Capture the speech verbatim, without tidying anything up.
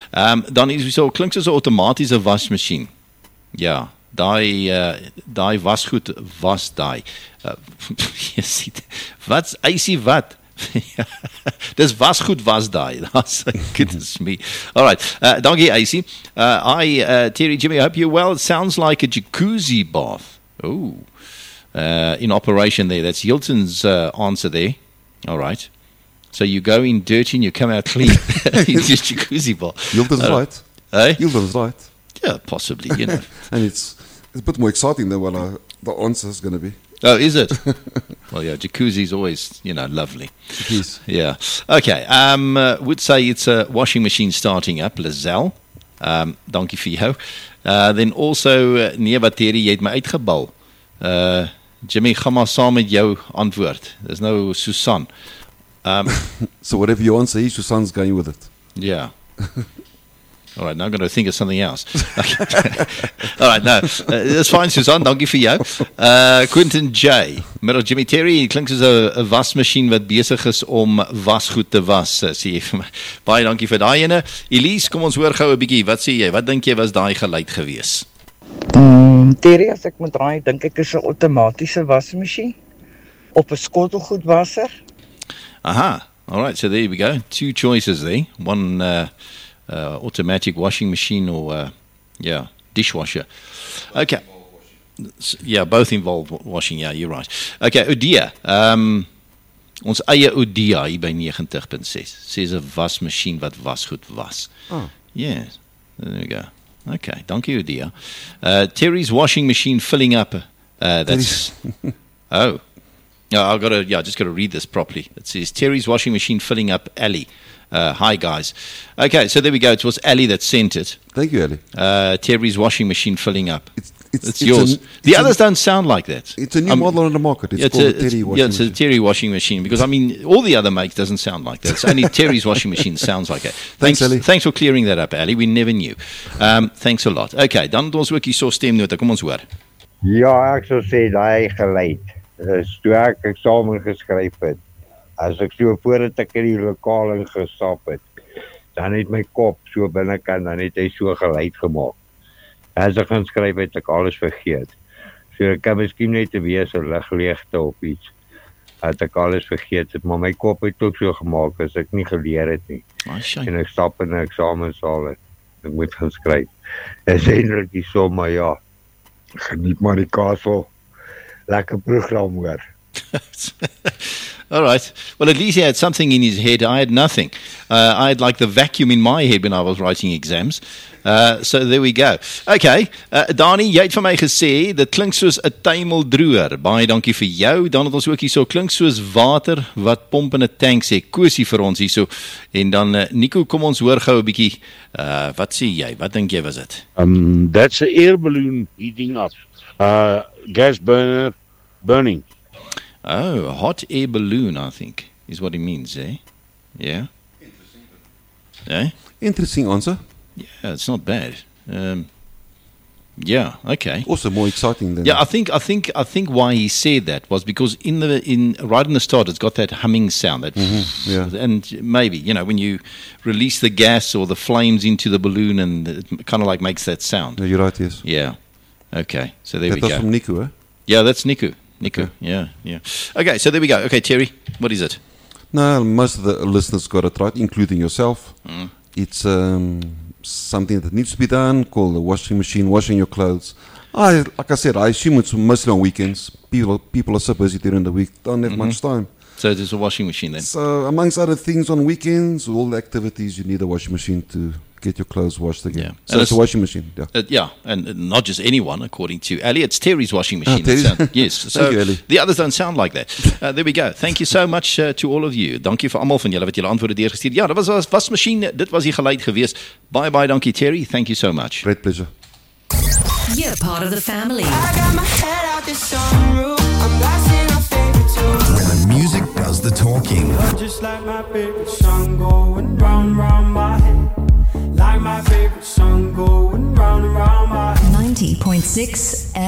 Um, dan is so klink soos 'n outomatiese wasmasjien. Ja, daai uh, daai wasgoed was daai. Uh, jy sien, wat's icy wat? Dis wasgoed was daai. That's goodness me. All right. Uh, dankie, Icy. Uh, I, uh, Terry, Jimmy, I hope you're well. It sounds like a jacuzzi bath. Oh, uh, in operation there. That's Hilton's uh, answer there. All right. So you go in dirty and you come out clean. It's just jacuzzi bath. Hilton's uh, right. Eh? Hilton's right. Yeah, possibly, you know. And it's, it's a bit more exciting than what uh, the answer is going to be. Oh, is it? Well, yeah, jacuzzi's always, you know, lovely. It is. Yeah. Okay. Um, uh, would say it's a washing machine starting up, Lizelle. Um, dankie vir jou. Uh, then also, uh, nee, wat Terry, jy het my uitgebal. Uh, Jimmy, gaan maar saam met jou antwoord. There's no Susan. Um, so whatever you answer, Susan's going with it. Yeah. All right, now I'm going to think of something else. Okay. All right, no, uh, that's fine, Susan. Dankie vir jou. Uh, Quentin J. Middag Jimmy Terry, klink soos 'n wasmasjien wat besig is om wasgoed te was. Sê jy vir my. Baie dankie vir daai ene. Elise, kom ons hoor gou 'n bietjie. Wat sê jy? Wat dink jy was daai geluid gewees? Mm, Terry, as ek moet raai, dink ek is 'n outomatiese wasmasjien op 'n skottelgoedwasser. Aha. All right, so there we go. Two choices there. One uh, uh, automatic washing machine or, uh, yeah, dishwasher. Okay. Yeah, both involve washing. Yeah, you're right. Okay, Odia. Um, ons eie Odia hier by ninety point six. Says 'n wasmasjien wat wasgoed was. Oh. Yes. There we go. Okay, dankie Odia. Uh, Terry's washing machine filling up. Uh, that's... oh. Yeah, I've got to, yeah, just got to read this properly. It says, Terry's washing machine filling up Ali. Uh, hi, guys. Okay, so there we go. It was Ali that sent it. Thank you, Ali. Uh, Terry's washing machine filling up. It's, it's, it's, it's yours. A, the it's others a, don't sound like that. It's a new um, model on the market. It's yeah, called it's a, a Terry it's, washing yeah, it's machine. a Terry washing machine. Because, I mean, all the other makes doesn't sound like that. It's only Terry's washing machine sounds like that. Thanks, Thanks, Ali. Thanks for clearing that up, Ali. We never knew. Um, thanks a lot. Okay, dan het ons ook hier so stemnote. Kom ons hoor. Ja, ek sou sê daai geluid. Dis toe ek eksamen geskryf het. As ek so voordat ek in die lokaal ingestap het, dan het my kop so binnekant, dan het hy so geluid gemaak. As ek gaan skryf het ek alles vergeet. So ek kan miskien net 'n wese ligleegte op iets. Dat ek alles vergeet het, maar my kop het ook so gemaak as ek nie geleer het nie. Oh, en ek stap in 'n eksamensaal en ek moet gaan skryf. Dis eintlik die som, maar ja. Geniet maar die Kaapstad. Lekker program hoor. All right. Well, at least he had something in his head. I had nothing. Uh, I had like the vacuum in my head when I was writing exams. Uh, so there we go. Okay. Uh, Dani, jy het vir my gesê, dit klink soos 'n tuimeldroër. Baie dankie vir jou. Dan het ons ook hier so klink soos water wat pomp in 'n tank sê. Kosie vir ons hier so. En dan uh, Nico, kom ons hoor gou 'n bietjie. Uh, wat sê jy? Wat dink jy was dit? Um, that's an air balloon heating up. Uh, gas burner burning. Oh, a hot air balloon, I think, is what it means, eh? Yeah? Interesting. Eh? Interesting answer. Yeah, it's not bad. Um, yeah, okay. Also more exciting than Yeah, I think I think I think why he said that was because in the in right in the start it's got that humming sound that mm-hmm, yeah. And maybe, you know, when you release the gas or the flames into the balloon and it kind of like makes that sound. No, you're right, yes. Yeah. Okay. So there that we go. That's from Nico, eh? Yeah, that's Nico. Nico, okay. yeah, yeah. Okay, so there we go. Okay, Terry, what is it? No, most of the listeners got it right, including yourself. Mm. It's um, something that needs to be done, called the washing machine, washing your clothes. I, like I said, I assume it's mostly on weekends. People, people are so busy during the week, don't have mm-hmm. much time. So there's a washing machine then? So amongst other things on weekends, all the activities, you need a washing machine to get your clothes washed again. Yeah. So and it's a washing machine. Yeah, uh, yeah, and uh, not just anyone, according to Ali. It's Terry's washing machine. Oh, Terry's. Sound, yes, so Thank you, Ali. The others don't sound like that. Uh, there we go. Thank you so much uh, to all of you. Dankie vir almal van julle wat julle antwoorde deurgestuur. Ja, dit was 'n wasmasjien. Dit was die geluid geweest. Bye bye, dankie Terry. Thank you so much. Great pleasure. You're part of the family. I got my head out the sunroof. I'm blasting our favorite tune. Where the music does the talking. Just like my favorite song going round round my head. Like my favorite song going round and round my head. ninety point six